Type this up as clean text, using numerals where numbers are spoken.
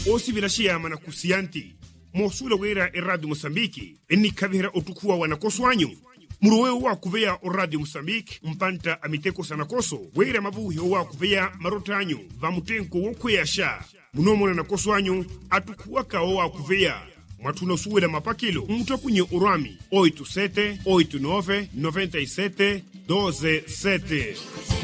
osi vilashia mana kusianti mosula wera Radio Mosambiki eni kabihera otukuwa wanakoswanyu muruwe wa kuveya o Radio Mosambiki mpanta amiteko sanakoso wera mabuhi wa kuveya marotanyu vamutenko wokweyasha munomona nakoswanyu atukuwa kao wa kuveya mwatuno suwela mapakilo mutapunye urami 87 89 97 12 7